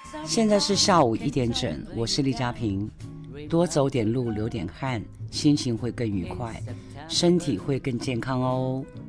现在是下午1点整，我是李佳平。多走点路，流点汗，心情会更愉快，身体会更健康哦。